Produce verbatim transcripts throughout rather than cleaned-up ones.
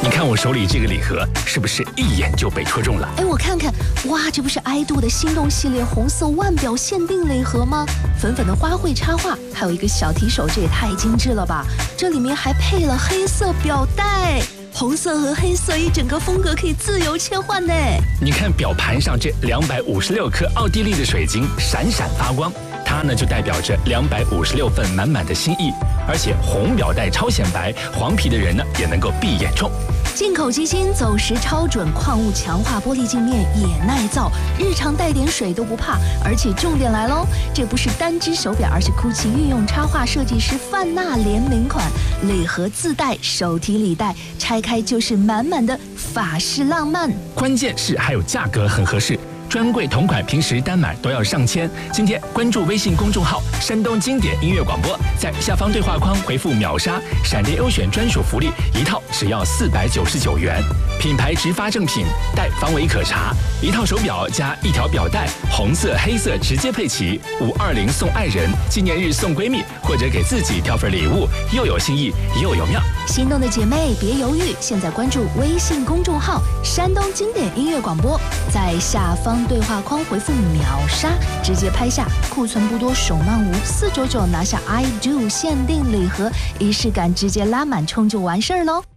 你看我手里这个礼盒，是不是一眼就被戳中了？ 哎，我看看，哇，这不是爱度的心动系列红色腕表限定礼盒吗？粉粉的花卉插画，还有一个小提手，这也太精致了吧！这里面还配了黑色表带。红色和黑色一整个风格可以自由切换呢。 你看表盘上这两百五十六颗奥地利的水晶闪闪发光，它呢就代表着两百五十六份满满的心意。而且红表带超显白，黄皮的人呢也能够闭眼冲。 进口机芯走时超准，矿物强化玻璃镜面也耐造，日常带点水都不怕。而且重点来喽，这不是单只手表，而是 GUCCI 御用插画设计师范娜联名款，礼盒自带手提礼袋，拆开就是满满的法式浪漫。 关键是还有价格很合适。专柜同款平时单买都要上千，今天关注微信公众号山东经典音乐广播，在下方对话框回复秒杀，闪电优选专属福利一套只要四百九十九元，品牌直发正品，带方为可查，一套手表加一条表带，红色黑色直接配齐，五二零送爱人，纪念日送闺蜜，或者给自己挑份礼物，又有新意又有妙。 心动的姐妹别犹豫，现在关注微信公众号山东经典音乐广播，在下方对话框回复秒杀，直接拍下库存不多手慢无四九九拿下 I do 限定礼盒，仪式感直接拉满冲就完事儿喽。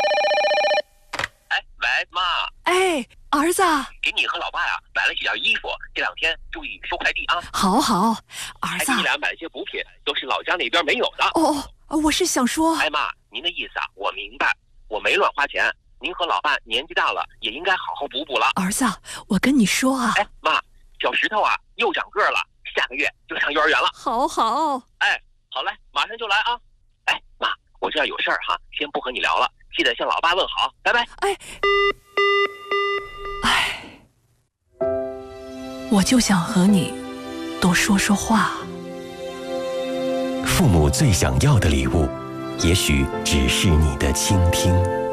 哎，喂，妈。 哎，儿子， 给你和老爸呀、啊、买了几件衣服，这两天注意收快递啊。 好好，儿子。 还给你俩买了些补品，都是老家那边没有的。 哦，我是想说， 哎妈，您的意思啊，我明白，我没乱花钱。您和老伴年纪大了，也应该好好补补了。 儿子，我跟你说啊， 哎妈，小石头啊又长个了，下个月就上幼儿园了。 好好， 哎，好嘞，马上就来啊。哎妈，我这儿有事儿哈，先不和你聊了，记得向老爸问好，拜拜。 哎，哎，我就想和你多说说话。 父母最想要的礼物，也许只是你的倾听。